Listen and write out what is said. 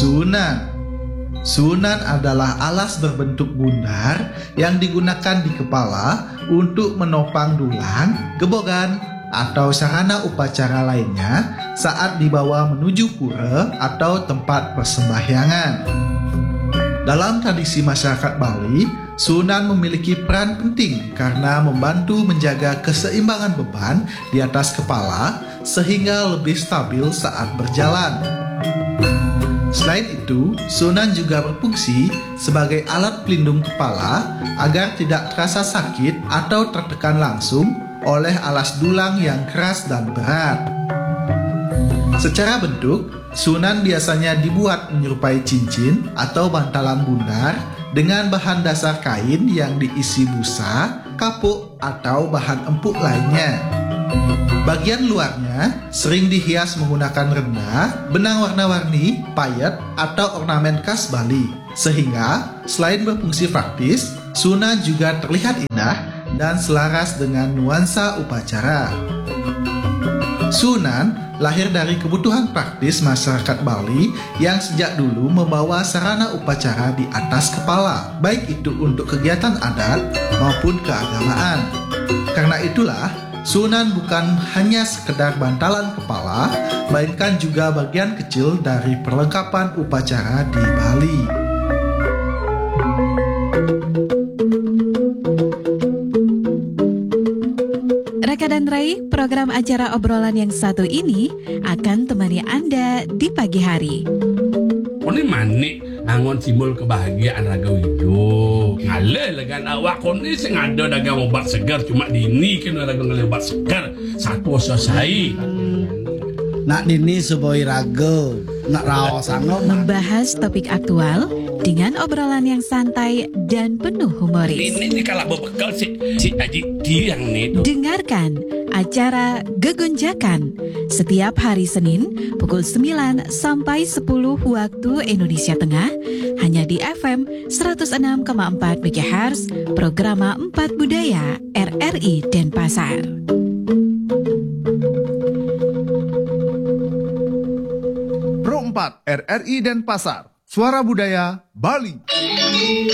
Sunan. Sunan adalah alas berbentuk bundar yang digunakan di kepala untuk menopang dulang, gebogan, atau sarana upacara lainnya saat dibawa menuju pura atau tempat persembahyangan. Dalam tradisi masyarakat Bali, Sunan memiliki peran penting karena membantu menjaga keseimbangan beban di atas kepala sehingga lebih stabil saat berjalan. Selain itu, Sunan juga berfungsi sebagai alat pelindung kepala agar tidak terasa sakit atau tertekan langsung oleh alas dulang yang keras dan berat. Secara bentuk, Sunan biasanya dibuat menyerupai cincin atau bantalan bundar dengan bahan dasar kain yang diisi busa, kapuk, atau bahan empuk lainnya. Bagian luarnya sering dihias menggunakan rendah, benang warna-warni, payet, atau ornamen khas Bali. Sehingga, selain berfungsi praktis, Sunan juga terlihat indah dan selaras dengan nuansa upacara. Sunan lahir dari kebutuhan praktis masyarakat Bali yang sejak dulu membawa sarana upacara di atas kepala, baik itu untuk kegiatan adat maupun keagamaan. Karena itulah, Sunan bukan hanya sekedar bantalan kepala, melainkan juga bagian kecil dari perlengkapan upacara di Bali. Raka dan Rai, program acara obrolan yang satu ini akan temani Anda di pagi hari. Kone manik angon simbol kebahagiaan Raga Wijo. Ngale legan awak kone sing ada dagang obat segar cuma dini kan Raga ngale obat segar satu selesai. Nak dini suboi Raga, nak raos sangat Membahas topik aktual dengan obrolan yang santai dan penuh humoris. Ini kalau bekal si Aji Tiang nih tuh. Dengarkan acara Gegonjakan setiap hari Senin pukul 9 sampai 10 waktu Indonesia Tengah hanya di FM 106,4 MHz Programa 4 Budaya RRI Denpasar. Pro 4 RRI Denpasar, Suara Budaya Bali.